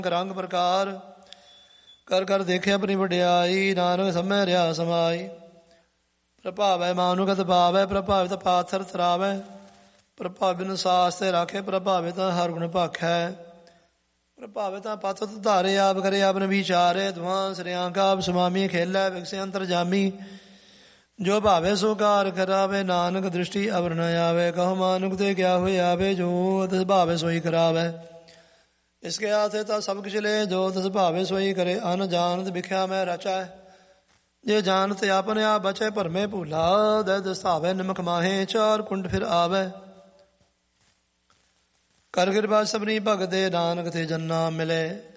ਰੰਗ ਪ੍ਰਕਾਰ ਕਰ ਕਰ ਦੇਖਿਆ ਆਪਣੀ ਵਡਿਆਈ। ਨਾਨਕ ਸਮੈ ਰਿਹਾ ਸਮਾਈ। ਪ੍ਰਭਾਵੈ ਮਾਨੁਗਤ ਭਾਵੈ ਪ੍ਰਭਾਵਿਤ ਪਾਥਰ ਤਰਾਵੈ। ਪ੍ਰਭਾਵਿਤ ਸਾਸ ਤੇ ਰਾਖੇ ਪ੍ਰਭਾਵਿਤ ਹਰ ਗੁਣ ਭਾਖੈ। ਪ੍ਰਭਾਵਿਤ ਪਤ ਧਾਰੇ ਆਪ ਕਰੇ ਆਪਨ ਵਿਚਾਰੇ। ਧੁਆਂ ਸਰਿਆਂ ਕਾਪ ਸੁਮਾਮੀ ਖੇਲੈ ਵਿਕਸੇ ਅੰਤਰ ਜਾਮੀ। ਜੋ ਭਾਵੇ ਸੋ ਕਾਰ ਕਰਾਵੇ ਨਾਨਕ ਦ੍ਰਿਸ਼ਟੀ ਅਵਰ ਨ ਆਵੇ। ਕਹੋ ਮਾਨੁਕ ਤੇ ਕਿਆ ਹੋਏ ਆਵੇ ਜੋ ਤਿਸ ਭਾਵੇ ਸੋਈ ਕਰਾਵੇ। ਇਸਕੇ ਹਾਥੇ ਤਾਂ ਸਭ ਕੁਛ ਲੈ ਜੋ ਤਿਸ ਭਾਵੇ ਸੋਈ ਕਰੇ। ਅਨ ਜਾਨਤ ਵਿਖਿਆ ਮੈਂ ਰਚੈ ਜੇ ਜਾਨਤ ਆਪਨ ਆਪ ਬਚੈ। ਭਰਮੇ ਭੂਲਾ ਦੈ ਦਸਾਵੇ ਨਿਮਕ ਮਾਹੇ ਚਾਰ ਕੁੰਡ ਫਿਰ ਆਵੇ। ਕਰ ਕਿਰਪਾ ਸਭਨੀ ਭਗਤੇ ਨਾਨਕ ਤੇ ਜਨ ਨਾਮ ਮਿਲੇ।